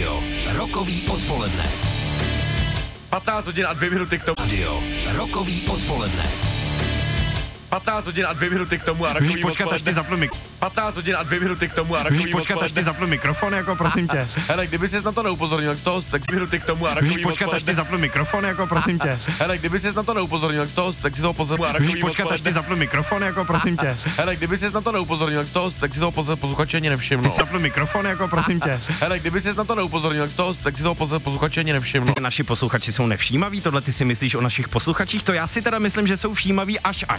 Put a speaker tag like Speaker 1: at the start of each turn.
Speaker 1: Radio Rokový odpoledne.
Speaker 2: 15 hodin a 2 minuty k tomu.
Speaker 1: Radio Rokový odpoledne.
Speaker 2: 15 hodin a 2 minuty k tomu a rokový
Speaker 3: Víš, počkat, až ty zapnu
Speaker 2: 15 hodin a 2 minuty k tomu a rokový
Speaker 3: Víš, počkat, až ty zapnu mikrofon, jako prosím tě.
Speaker 2: Hele, kdyby ses na to neupozornil, tak z toho tak minuty k tomu a rokový
Speaker 3: Víš, počkat, až ty zapnu mikrofon, jako prosím tě.
Speaker 2: Hele, kdyby ses na to neupozornil, tak z toho tak si toho pozor a rokový
Speaker 3: Víš, počkat, až ty zapnu mikrofon, jako prosím tě.
Speaker 2: Hele, kdyby ses na to neupozornil, tak z toho tak si toho posluchače ani nevšiml.
Speaker 3: Ty zapnu mikrofon, jako prosím tě.
Speaker 2: Hele, kdyby ses na to neupozornil, tak z toho tak si toho posluchače ani nevšiml.
Speaker 3: Naši posluchači jsou nevšímaví, tohle ty si myslíš o našich posluchačích, to já si teda myslím, že jsou všímaví až.